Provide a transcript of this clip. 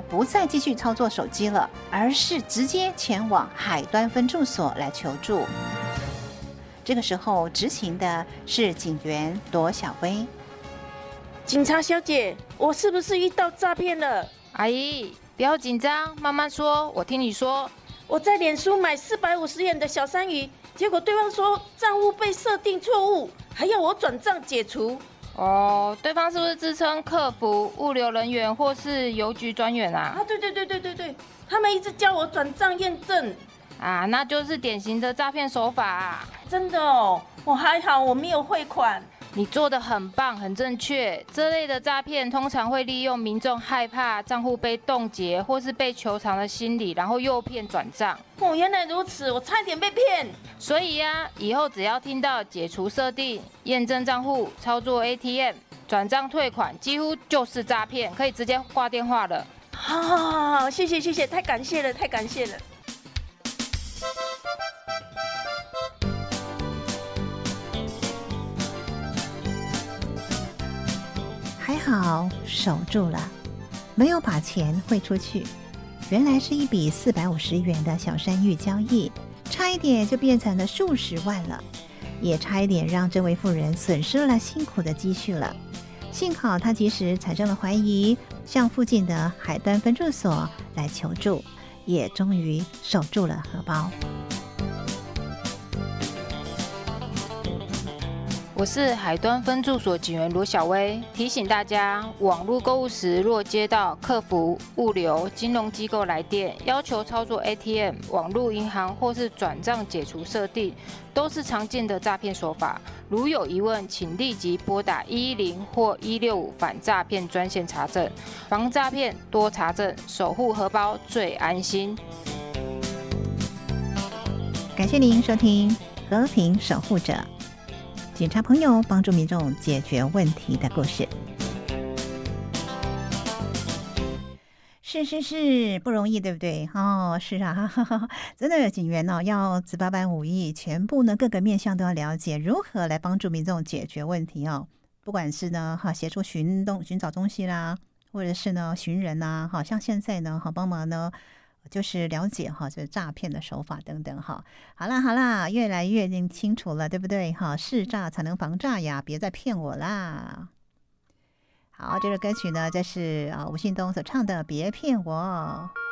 不再继续操作手机了，而是直接前往海端分驻所来求助。这个时候执勤的是警员罗小薇。 警察小姐，我是不是遇到诈骗了？ 阿姨，不要紧张，慢慢说，我听你说。 我在脸书买450元的小山鱼，结果对方说账户被设定错误，还要我转账解除。 哦，对方是不是自称客服、物流人员或是邮局专员啊？ 对，他们一直叫我转账验证。 啊，那就是典型的诈骗手法啊！ 真的哦，我还好，我没有汇款。 你做得很棒，很正确。这类的诈骗通常会利用民众害怕账户被冻结或是被求偿的心理，然后诱骗转账。 哦，原来如此，我差点被骗。 所以呀，以后只要听到解除设定、验证账户、操作 ATM、转账退款，几乎就是诈骗，可以直接挂电话了。 好，谢谢，太感谢了。 还好守住了，没有把钱汇出去。原来是一笔450元的小山芋交易，差一点就变成了数十万了，也差一点让这位妇人损失了辛苦的积蓄了。幸好她及时产生了怀疑，向附近的海端分驻所来求助，也终于守住了荷包。 我是海端分驻所警员罗小薇，提醒大家，网络购物时若接到客服、物流、金融机构来电，要求操作 ATM、网络银行或是转账解除设定，都是常见的诈骗手法。如有疑问，请立即拨打110或165反诈骗专线查证，防诈骗多查证，守护荷包最安心。 感谢您收听和平守护者，警察朋友帮助民众解决问题的故事。是不容易，对不对？哦，是啊，真的警员哦，要十八般武艺，全部呢各个面向都要了解，如何来帮助民众解决问题哦。不管是呢协助寻找东西啦，或者是呢寻人呐，好像现在呢帮忙呢就是了解这诈骗的手法等等哈。好啦，越来越清楚了，对不对？是诈才能防诈呀，别再骗我啦。好，这首歌曲呢，这是吴信东所唱的《别骗我》。